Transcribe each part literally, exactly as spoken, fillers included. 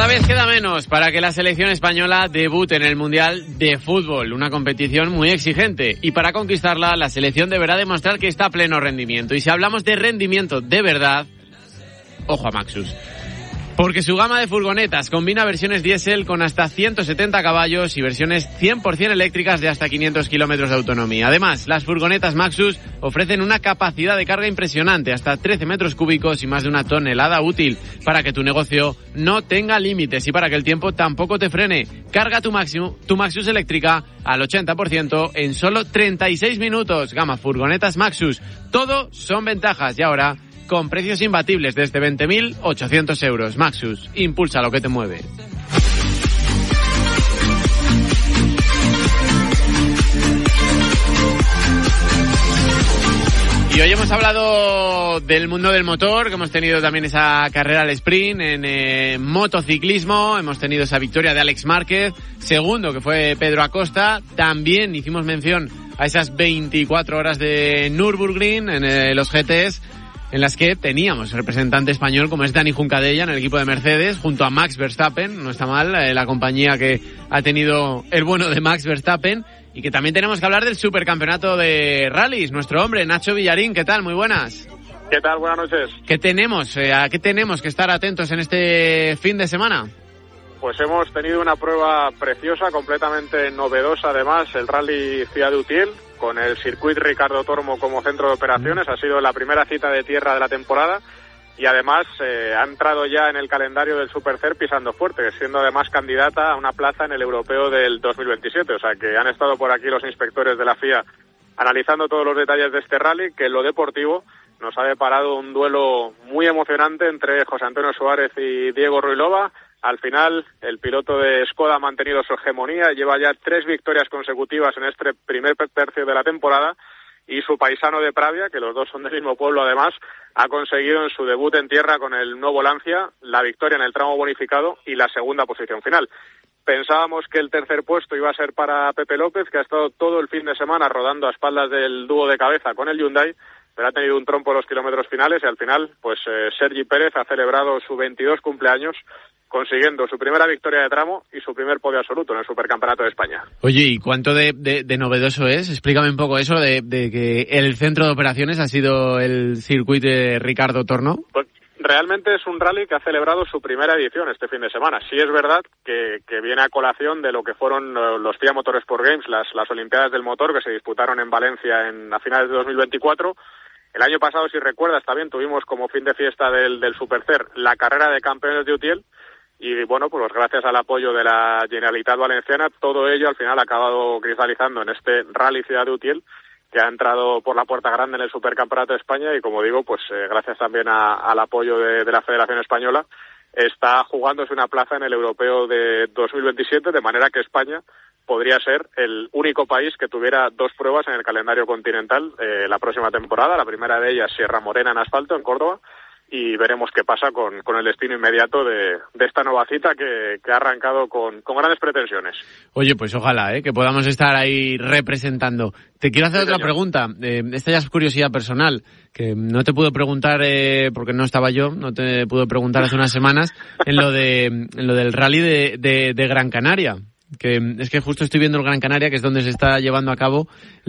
vez queda menos para que la selección española debute en el Mundial de Fútbol, una competición muy exigente. Y para conquistarla, la selección deberá demostrar que está a pleno rendimiento. Y si hablamos de rendimiento de verdad, ojo a Maxus. Porque su gama de furgonetas combina versiones diésel con hasta ciento setenta caballos y versiones cien por ciento eléctricas de hasta quinientos kilómetros de autonomía. Además, las furgonetas Maxus ofrecen una capacidad de carga impresionante, hasta trece metros cúbicos y más de una tonelada útil, para que tu negocio no tenga límites y para que el tiempo tampoco te frene. Carga tu, Maxi- tu Maxus eléctrica al ochenta por ciento en solo treinta y seis minutos. Gama furgonetas Maxus. Todo son ventajas y ahora con precios imbatibles desde veinte mil ochocientos euros. Maxus, impulsa lo que te mueve. Y hoy hemos hablado del mundo del motor, que hemos tenido también esa carrera al sprint en eh, motociclismo, hemos tenido esa victoria de Alex Márquez, segundo que fue Pedro Acosta, también hicimos mención a esas veinticuatro horas de Nürburgring en eh, los G Ts, en las que teníamos representante español como es Dani Juncadella en el equipo de Mercedes, junto a Max Verstappen, no está mal, eh, la compañía que ha tenido el bueno de Max Verstappen, y que también tenemos que hablar del supercampeonato de rallies, nuestro hombre Nacho Villarín. ¿Qué tal? Muy buenas. ¿Qué tal? Buenas noches. ¿Qué tenemos? Eh, ¿A qué tenemos que estar atentos en este fin de semana? Pues hemos tenido una prueba preciosa, completamente novedosa además, el Rally Ciudad de Utiel, con el circuito Ricardo Tormo como centro de operaciones. Ha sido la primera cita de tierra de la temporada y además eh, ha entrado ya en el calendario del Supercer pisando fuerte, siendo además candidata a una plaza en el europeo del dos mil veintisiete. O sea que han estado por aquí los inspectores de la F I A analizando todos los detalles de este rally, que en lo deportivo nos ha deparado un duelo muy emocionante entre José Antonio Suárez y Diego Ruilova. Al final, el piloto de Skoda ha mantenido su hegemonía, lleva ya tres victorias consecutivas en este primer tercio de la temporada, y su paisano de Pravia, que los dos son del mismo pueblo además, ha conseguido en su debut en tierra con el nuevo Lancia la victoria en el tramo bonificado y la segunda posición final. Pensábamos que el tercer puesto iba a ser para Pepe López, que ha estado todo el fin de semana rodando a espaldas del dúo de cabeza con el Hyundai, pero ha tenido un trompo en los kilómetros finales y al final, pues eh, Sergi Pérez ha celebrado su veintidós cumpleaños consiguiendo su primera victoria de tramo y su primer podio absoluto en el Supercampeonato de España. Oye, ¿y cuánto de, de, de novedoso es? Explícame un poco eso de, de que el centro de operaciones ha sido el circuito de Ricardo Torno. Pues realmente es un rally que ha celebrado su primera edición este fin de semana. Sí es verdad que, que viene a colación de lo que fueron los F I A Motorsport Games, las, las Olimpiadas del Motor que se disputaron en Valencia en, a finales de dos mil veinticuatro. El año pasado, si recuerdas, también tuvimos como fin de fiesta del, del Supercer la carrera de campeones de Utiel. Y bueno, pues gracias al apoyo de la Generalitat Valenciana, todo ello al final ha acabado cristalizando en este Rally Ciudad de Utiel, que ha entrado por la puerta grande en el Supercampeonato de España y, como digo, pues eh, gracias también a, al apoyo de, de la Federación Española, está jugándose una plaza en el Europeo de dos mil veintisiete, de manera que España podría ser el único país que tuviera dos pruebas en el calendario continental eh, la próxima temporada. La primera de ellas, Sierra Morena en asfalto, en Córdoba, y veremos qué pasa con, con el destino inmediato de, de esta nueva cita que, que ha arrancado con, con grandes pretensiones. Oye, pues ojalá ¿eh? que podamos estar ahí representando. Te quiero hacer sí, otra señor. pregunta. Eh, esta ya es curiosidad personal, que no te pude preguntar eh, porque no estaba yo, no te pude preguntar hace unas semanas en lo de en lo del rally de, de, de Gran Canaria. Que es que justo estoy viendo el Gran Canaria, que es donde se está llevando a cabo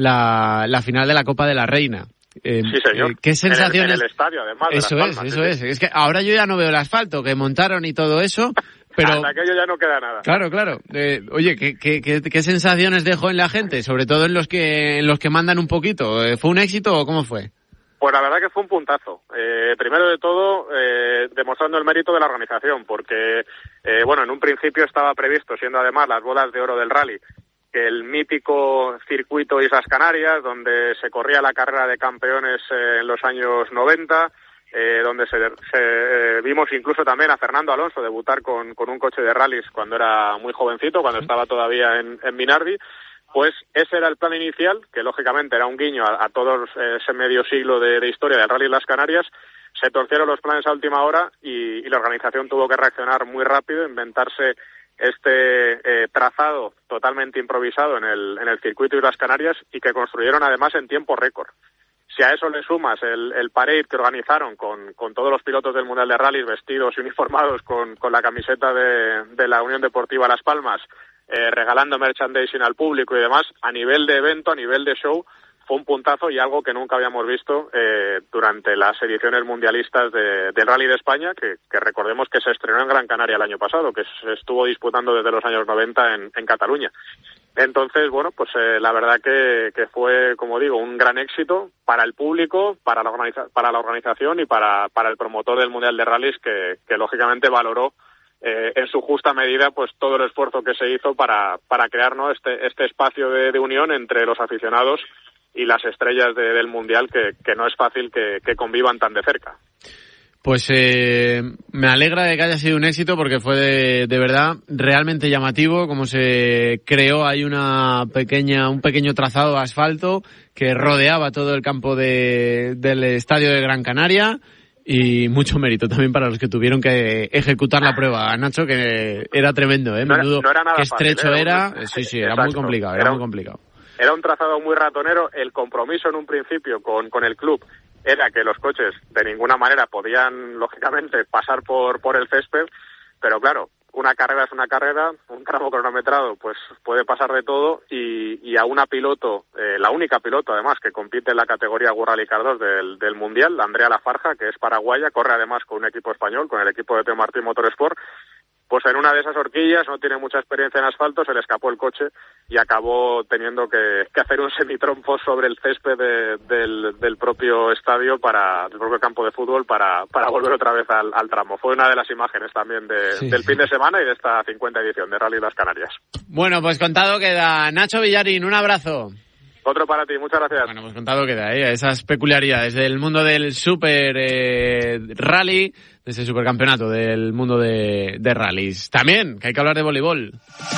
la, la final de la Copa de la Reina. Eh, sí, señor. Eh, ¿Qué sensaciones? En el, en el estadio, además. Eso de es, Palmas, eso sí. es. Es que ahora yo ya no veo el asfalto que montaron y todo eso, pero... Hasta aquello ya no queda nada. Claro, claro. Eh, oye, ¿qué, qué, qué, ¿qué sensaciones dejó en la gente? Sobre todo en los que, en los que mandan un poquito. ¿Fue un éxito o cómo fue? Pues la verdad que fue un puntazo. Eh, primero de todo, eh, demostrando el mérito de la organización, porque, eh, bueno, en un principio estaba previsto, siendo además las bodas de oro del rally, que el mítico circuito Islas Canarias, donde se corría la carrera de campeones eh, en los años noventa, eh, donde se, se eh, vimos incluso también a Fernando Alonso debutar con, con un coche de rallies cuando era muy jovencito, cuando estaba todavía en, en Minardi. Pues ese era el plan inicial, que lógicamente era un guiño a, a todo ese medio siglo de, de historia del Rally Las Canarias. Se torcieron los planes a última hora y, y la organización tuvo que reaccionar muy rápido, inventarse este eh, trazado totalmente improvisado en el, en el circuito de Las Canarias y que construyeron además en tiempo récord. Si a eso le sumas el, el parade que organizaron con, con todos los pilotos del Mundial de Rallys vestidos y uniformados con, con la camiseta de, de la Unión Deportiva Las Palmas, eh, regalando merchandising al público y demás, a nivel de evento, a nivel de show, fue un puntazo y algo que nunca habíamos visto eh, durante las ediciones mundialistas de, del Rally de España, que, que recordemos que se estrenó en Gran Canaria el año pasado, que se estuvo disputando desde los años noventa en, en Cataluña. Entonces, bueno, pues eh, la verdad que, que fue, como digo, un gran éxito para el público, para la, organiza- para la organización y para, para el promotor del Mundial de Rallys, que, que lógicamente valoró eh, en su justa medida pues todo el esfuerzo que se hizo para, para crear, ¿no?, este, este espacio de, de unión entre los aficionados y las estrellas de, del Mundial, que, que no es fácil que, que convivan tan de cerca. Pues eh, me alegra de que haya sido un éxito, porque fue de, de verdad realmente llamativo como se creó. Hay una pequeña, un pequeño trazado de asfalto que rodeaba todo el campo de, del estadio de Gran Canaria, y mucho mérito también para los que tuvieron que ejecutar la prueba, Nacho, que era tremendo, ¿eh? Menudo, no era, no era nada qué estrecho fácil, era. era un... Sí, sí, era Exacto. muy complicado, era, era muy complicado. Era un trazado muy ratonero. El compromiso en un principio con, con el club era que los coches de ninguna manera podían, lógicamente, pasar por, por el césped, pero claro, una carrera es una carrera, un tramo cronometrado pues puede pasar de todo, y, y a una piloto, eh, la única piloto además que compite en la categoría World Rally Car dos del, del Mundial, Andrea Lafarja, que es paraguaya, corre además con un equipo español, con el equipo de Teo Martín Motorsport. Pues en una de esas horquillas, no tiene mucha experiencia en asfalto, se le escapó el coche y acabó teniendo que, que hacer un semitrompo sobre el césped de, del, del propio estadio, para del propio campo de fútbol, para, para volver otra vez al, al tramo. Fue una de las imágenes también de, sí, del fin de semana y de esta cincuenta edición de Rally Las Canarias. Bueno, pues contado queda. Nacho Villarín, un abrazo. Otro para ti, muchas gracias. Bueno, pues contado queda, ¿eh? Esas peculiaridades del mundo del super eh, rally, de ese supercampeonato del mundo de, de rallies. También, que hay que hablar de voleibol.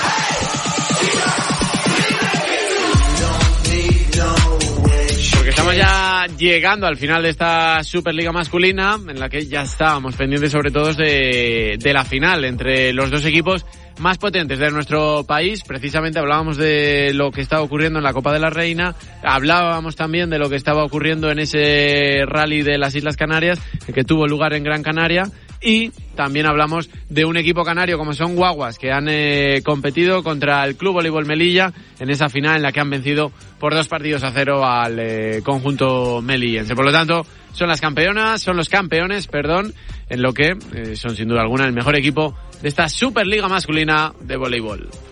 Porque estamos ya llegando al final de esta Superliga masculina, en la que ya estábamos pendientes sobre todo de, de la final entre los dos equipos más potentes de nuestro país. Precisamente hablábamos de lo que estaba ocurriendo en la Copa de la Reina, hablábamos también de lo que estaba ocurriendo en ese rally de las Islas Canarias, que tuvo lugar en Gran Canaria, y también hablamos de un equipo canario como son Guaguas, que han eh, competido contra el Club Voleibol Melilla en esa final, en la que han vencido por dos partidos a cero al eh, conjunto melillense. Por lo tanto, son las campeonas, son los campeones, perdón, en lo que eh, son sin duda alguna el mejor equipo de esta Superliga masculina de voleibol.